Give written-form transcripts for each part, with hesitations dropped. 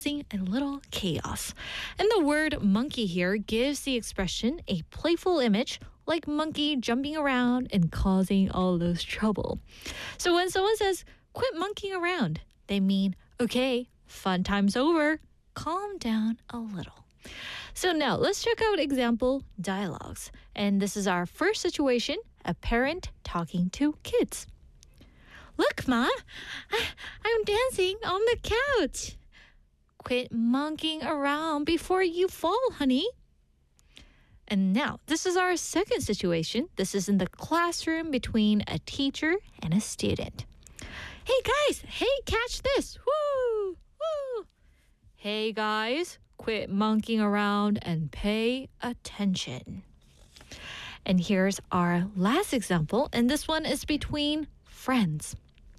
a little chaos. And the word monkey here gives the expression a playful image, like monkey jumping around and causing all those trouble. So when someone says, quit monkeying around, they mean, okay, fun time's over, calm down a little. So now let's check out example dialogues. And this is our first situation, a parent talking to kids. Look, Ma, I'm dancing on the couch. Quit monkeying around before you fall, honey. And now, this is our second situation. This is in the classroom between a teacher and a student. Hey, guys, catch this. Woo, woo. Hey, guys, quit monkeying around and pay attention. And here's our last example, and this one is between friends.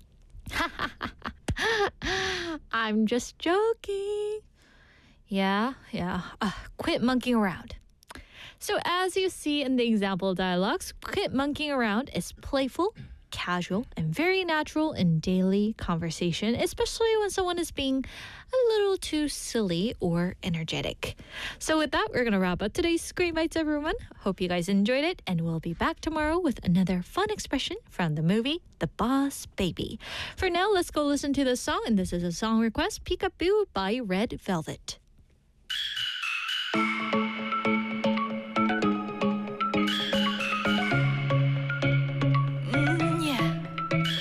I'm just joking. Yeah. Quit monkeying around. So as you see in the example dialogues, quit monkeying around is playful, casual, and very natural in daily conversation, especially when someone is being a little too silly or energetic. So with that, we're going to wrap up today's Screen Bites, everyone. Hope you guys enjoyed it, and we'll be back tomorrow with another fun expression from the movie The Boss Baby. For now, let's go listen to the song, and this is a song request, Peekaboo by Red Velvet.